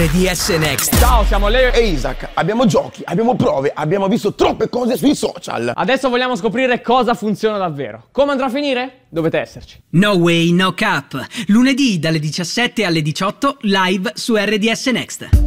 RDS Next. Ciao, siamo Leo E Isaac, abbiamo giochi, abbiamo prove, abbiamo visto troppe cose sui social. Adesso vogliamo scoprire cosa funziona davvero. Come andrà a finire? Dovete esserci. No Way No Cap. Lunedì dalle 17 alle 18 live su RDS Next.